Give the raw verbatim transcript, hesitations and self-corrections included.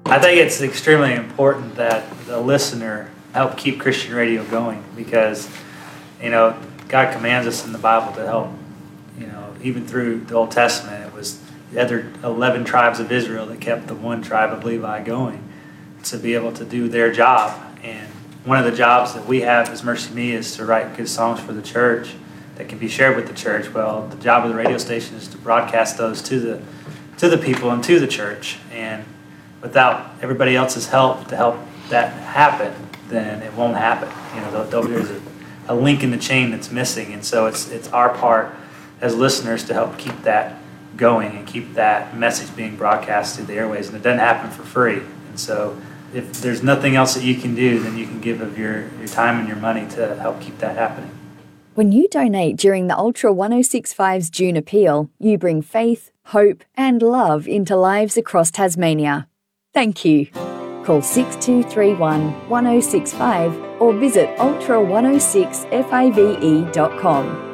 I think it's extremely important that the listener help keep Christian radio going because, you know, God commands us in the Bible to help, you know, even through the Old Testament, it was the other eleven tribes of Israel that kept the one tribe of Levi going to be able to do their job. And one of the jobs that we have as Mercy Me is to write good songs for the church that can be shared with the church. Well, the job of the radio station is to broadcast those to the to the people and to the church. And without everybody else's help to help that happen, then it won't happen. You know, there's a, a link in the chain that's missing. And so it's it's our part as listeners to help keep that going and keep that message being broadcast through the airways. And it doesn't happen for free. And so if there's nothing else that you can do, then you can give of your, your time and your money to help keep that happening. When you donate during the Ultra one oh six point five's June Appeal, you bring faith, hope and love into lives across Tasmania. Thank you. Call six two three one, one oh six five or visit ultra one oh six five dot com.